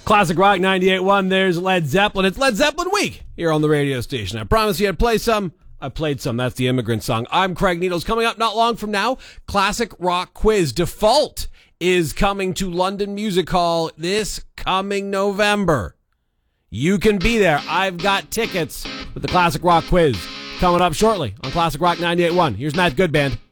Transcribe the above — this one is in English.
Classic Rock 98.1, there's Led Zeppelin. It's Led Zeppelin week here on the radio station. I promised you I'd play some. I played some. That's the Immigrant Song. I'm Craig Needles. Coming up not long from now, Classic Rock Quiz. Default is coming to London Music Hall this coming November. You can be there. I've got tickets with the Classic Rock Quiz coming up shortly on Classic Rock 98.1. Here's Matt Goodband.